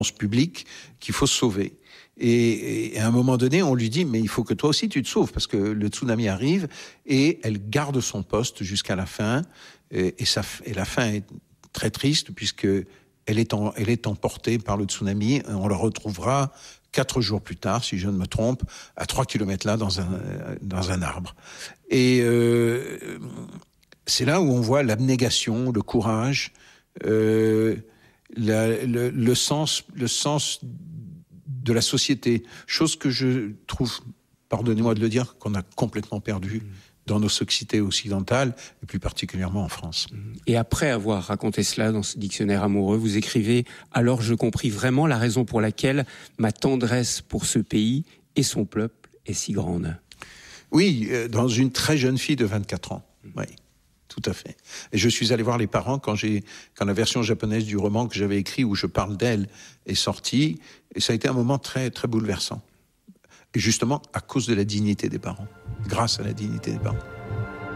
public qu'il faut se sauver. Et à un moment donné, on lui dit, mais il faut que toi aussi tu te sauves, parce que le tsunami arrive, et elle garde son poste jusqu'à la fin, et la fin est très triste, puisque elle est emportée par le tsunami. On la retrouvera 4 jours plus tard, si je ne me trompe, à 3 kilomètres là, dans un arbre. Et c'est là où on voit l'abnégation, le courage, le sens de la société. Chose que je trouve, pardonnez-moi de le dire, qu'on a complètement perdu dans nos sociétés occidentales, et plus particulièrement en France. Et après avoir raconté cela dans ce dictionnaire amoureux, vous écrivez « Alors je compris vraiment la raison pour laquelle ma tendresse pour ce pays et son peuple est si grande. » Oui, dans une très jeune fille de 24 ans. Oui, tout à fait. Et je suis allé voir les parents quand la version japonaise du roman que j'avais écrit, où je parle d'elle, est sortie. Et ça a été un moment très, très bouleversant. Et justement, à cause de la dignité des parents. Grâce à la dignité des parents.